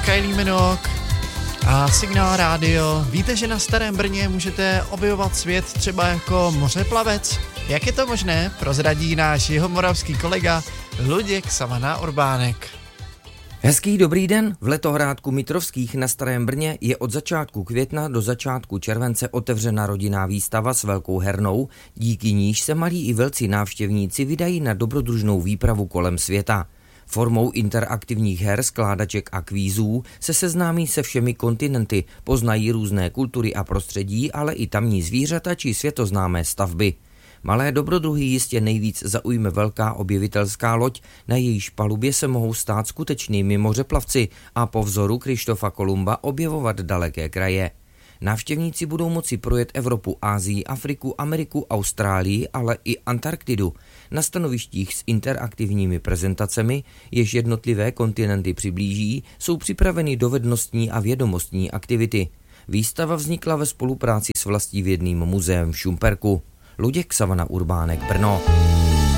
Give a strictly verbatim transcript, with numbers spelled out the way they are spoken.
Kylie Minogue a Signál rádio. Víte, že na Starém Brně můžete objevovat svět třeba jako mořeplavec? Jak je to možné, prozradí náš jihomoravský kolega Luděk Savana Urbánek. Hezký dobrý den, v letohrádku Mitrovských na Starém Brně je od začátku května do začátku července otevřena rodinná výstava s velkou hernou, díky níž se malí i velcí návštěvníci vydají na dobrodružnou výpravu kolem světa. Formou interaktivních her, skládaček a kvízů se seznámí se všemi kontinenty, poznají různé kultury a prostředí, ale i tamní zvířata či světoznámé stavby. Malé dobrodruhy jistě nejvíc zaujme velká objevitelská loď, na jejíž palubě se mohou stát skutečnými mořeplavci a po vzoru Krištofa Kolumba objevovat daleké kraje. Návštěvníci budou moci projet Evropu, Asii, Afriku, Ameriku, Austrálii, ale i Antarktidu. Na stanovištích s interaktivními prezentacemi, jež jednotlivé kontinenty přiblíží, jsou připraveny dovednostní a vědomostní aktivity. Výstava vznikla ve spolupráci s vlastivědným muzeem v Šumperku. Luděk Savana Urbánek, Brno.